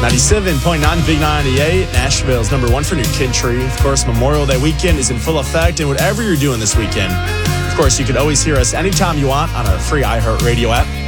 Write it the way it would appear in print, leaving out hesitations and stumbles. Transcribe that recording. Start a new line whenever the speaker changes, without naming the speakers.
97.9 Big 98, Nashville's number one for new country. Of course, Memorial Day weekend is in full effect, and whatever you're doing this weekend, of course, you can always hear us anytime you want on our free iHeartRadio app.